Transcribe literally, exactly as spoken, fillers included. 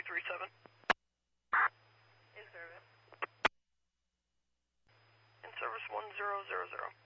three seven. In service. In service one zero zero zero.